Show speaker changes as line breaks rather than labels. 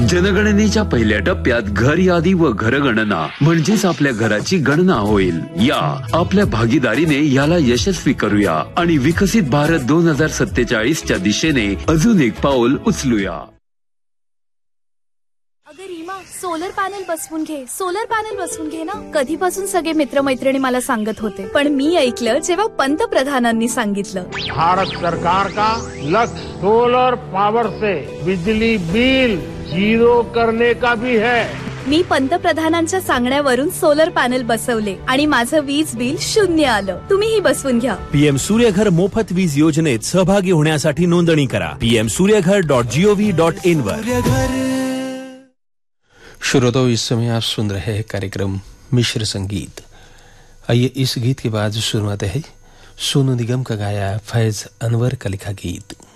जनगणनेच्या पहिल्या टप्प्यात घर यादी व घरगणना म्हणजेच आपल्या घराची गणना होईल. या आपल्या भागीदारीने याला यशस्वी करूया आणि विकसित भारत 2047च्या दिशेने अजून एक पाऊल उचलूया.
अगं रीमा, सोलर पॅनल बसवून घे ना. कधीपासून सगळे मित्रमैत्रिणी मला सांगत होते, पण मी ऐकलं जेव्हा पंतप्रधानांनी सांगितलं.
भारत सरकार का लक्ष्य सोलर पावर से बिजली बिल 0 करने का भी है.
मी पंतप्रधानांच्या सांगण्यावरून सोलर पॅनल बसवले आणि माझं वीज बिल 0 आलं. तुम्हीही बसवून घ्या.
पीएम सूर्यघर मोफत वीज योजनेत सहभागी होण्यासाठी नोंदणी करा. pmsuryaghar.gov.in वर.
श्रोताओं, इस समय आप सुन रहे हैं कार्यक्रम मिश्र संगीत. आइए इस गीत के बाद शुरुआत है सोनू निगम का गाया फैज अनवर का लिखा गीत.